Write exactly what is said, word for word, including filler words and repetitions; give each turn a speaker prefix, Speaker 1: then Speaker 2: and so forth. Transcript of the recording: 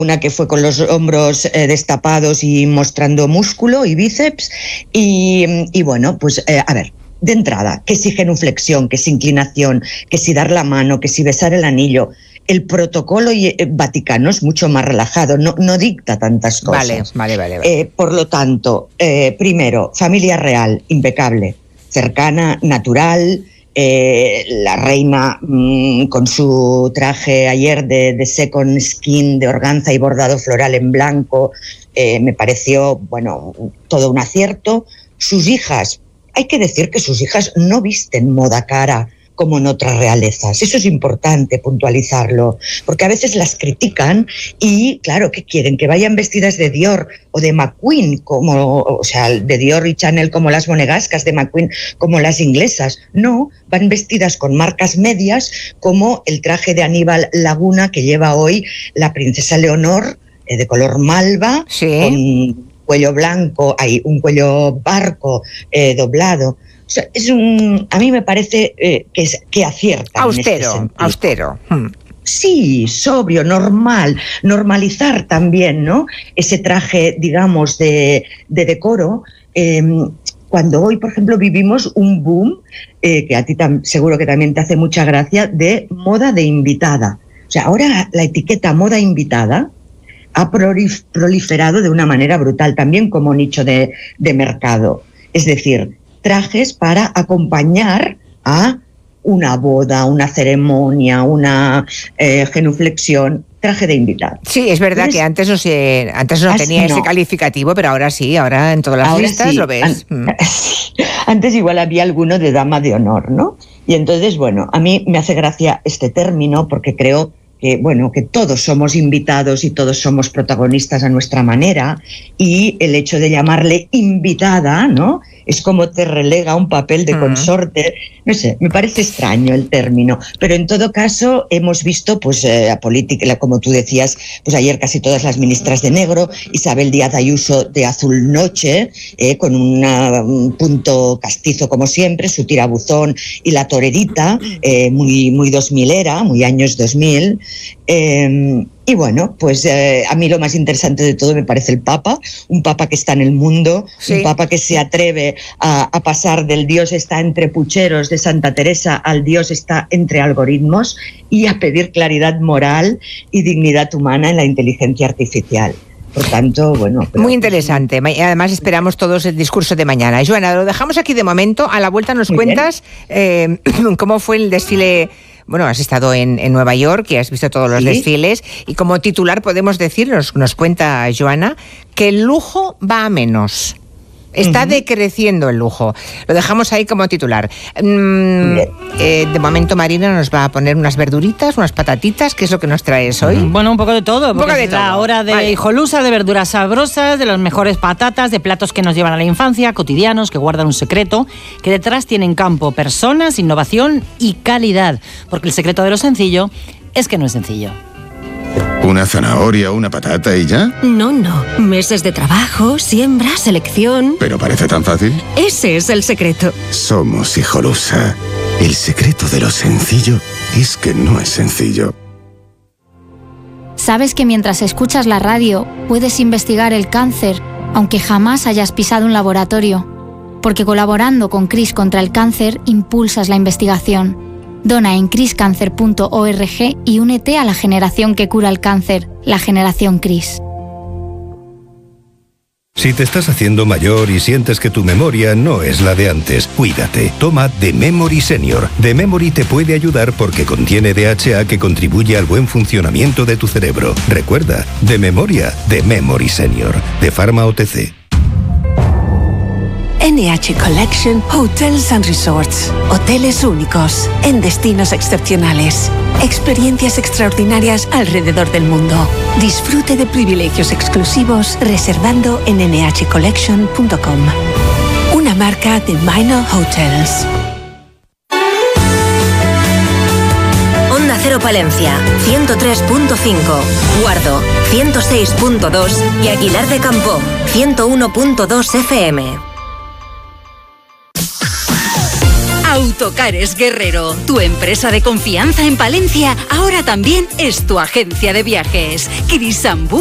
Speaker 1: una que fue con los hombros eh, destapados y mostrando músculo y bíceps. Y, y bueno, pues eh, a ver, de entrada, que si genuflexión, que si inclinación, que si dar la mano, que si besar el anillo. El protocolo vaticano es mucho más relajado, no, no dicta tantas cosas.
Speaker 2: Vale, vale, vale. vale.
Speaker 1: Eh, por lo tanto, eh, primero, familia real, impecable, cercana, natural. Eh, la reina mmm, con su traje ayer de, de second skin, de organza y bordado floral en blanco, eh, me pareció, bueno, todo un acierto. Sus hijas, hay que decir que sus hijas no visten moda cara como en otras realezas. Eso es importante puntualizarlo, porque a veces las critican y, claro, ¿qué quieren? Que vayan vestidas de Dior o de McQueen, como, o sea, de Dior y Chanel como las monegascas, de McQueen como las inglesas. No, van vestidas con marcas medias, como el traje de Aníbal Laguna que lleva hoy la princesa Leonor, eh, de color malva,
Speaker 2: ¿sí? Con
Speaker 1: cuello blanco, hay un cuello barco eh, doblado. O sea, es un, a mí me parece eh, que, es, que acierta.
Speaker 2: Austero,
Speaker 1: en este
Speaker 2: austero. Hmm.
Speaker 1: Sí, sobrio, normal, normalizar también, ¿no? Ese traje, digamos, de, de decoro. Eh, cuando hoy, por ejemplo, vivimos un boom, eh, que a ti tam, seguro que también te hace mucha gracia, de moda de invitada. O sea, ahora la etiqueta moda invitada ha prolif- proliferado de una manera brutal, también como nicho de, de mercado. Es decir, trajes para acompañar a una boda, una ceremonia, una eh, genuflexión, traje de invitado.
Speaker 2: Sí, es verdad Entonces, que antes no se, antes no tenía no. ese calificativo, pero ahora sí, ahora en todas las
Speaker 1: ahora
Speaker 2: listas
Speaker 1: sí.
Speaker 2: lo ves.
Speaker 1: An- antes igual había alguno de dama de honor, ¿no? Y entonces, bueno, a mí me hace gracia este término porque creo que, bueno, que todos somos invitados y todos somos protagonistas a nuestra manera, y el hecho de llamarle invitada, ¿no?, es como te relega un papel de consorte. No sé, me parece extraño el término, pero en todo caso hemos visto, pues, eh, la política, como tú decías, pues ayer casi todas las ministras de negro, Isabel Díaz Ayuso de azul noche, eh, con una, un punto castizo como siempre, su tirabuzón y la torerita, eh, muy, muy dos milera, muy años dos mil. Eh, y bueno, pues eh, a mí lo más interesante de todo me parece el Papa, un Papa que está en el mundo, sí. un Papa que se atreve a, a pasar del Dios está entre pucheros de Santa Teresa al Dios está entre algoritmos, y a pedir claridad moral y dignidad humana en la inteligencia artificial. Por tanto, bueno...
Speaker 2: Pero, muy interesante. Pues, además esperamos todos el discurso de mañana. Joana, lo dejamos aquí de momento. A la vuelta nos cuentas eh, cómo fue el desfile. Bueno, has estado en, en Nueva York y has visto todos los ¿Sí? desfiles, y como titular podemos decir, nos, nos cuenta Joana, que el lujo va a menos. Está uh-huh. decreciendo el lujo. Lo dejamos ahí como titular. Mm, eh, de momento Marina nos va a poner unas verduritas, unas patatitas. ¿Qué es lo que nos traes hoy?
Speaker 3: Bueno, un poco de todo.
Speaker 2: Un poco de
Speaker 3: es
Speaker 2: todo.
Speaker 3: La hora de vale. hijolusa, de verduras sabrosas, de las mejores patatas, de platos que nos llevan a la infancia, cotidianos, que guardan un secreto, que detrás tienen campo, personas, innovación y calidad. Porque el secreto de lo sencillo es que no es sencillo.
Speaker 4: ¿Una zanahoria, una patata y ya?
Speaker 5: No, no. Meses de trabajo, siembra, selección...
Speaker 4: ¿Pero parece tan fácil?
Speaker 5: Ese es el secreto.
Speaker 4: Somos Hijolusa. El secreto de lo sencillo es que no es sencillo.
Speaker 6: ¿Sabes que mientras escuchas la radio puedes investigar el cáncer, aunque jamás hayas pisado un laboratorio? Porque colaborando con CRIS contra el cáncer, impulsas la investigación. Dona en cris cáncer punto org y únete a la generación que cura el cáncer, la generación CRIS.
Speaker 7: Si te estás haciendo mayor y sientes que tu memoria no es la de antes, cuídate. Toma The Memory Senior. The Memory te puede ayudar porque contiene D H A que contribuye al buen funcionamiento de tu cerebro. Recuerda, de memoria, The Memory Senior, de Pharma O T C.
Speaker 8: N H Collection Hotels and Resorts. Hoteles únicos, en destinos excepcionales. Experiencias extraordinarias alrededor del mundo. Disfrute de privilegios exclusivos reservando en ene hache collection punto com. Una marca de Minor Hotels.
Speaker 9: Onda Cero Palencia, ciento tres punto cinco. Guardo, ciento seis punto dos. Y Aguilar de Campoo, ciento uno punto dos F M.
Speaker 10: Autocares Guerrero, tu empresa de confianza en Palencia, ahora también es tu agencia de viajes. Crisambú